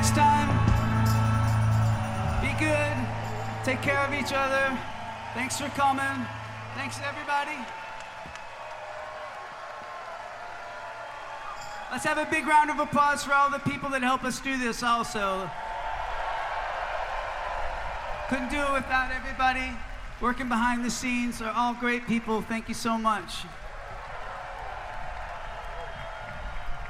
next time. Be good. Take care of each other. Thanks for coming. Thanks, everybody. Let's have a big round of applause for all the people that help us do this also. Couldn't do it without everybody working behind the scenes. They're all great people. Thank you so much.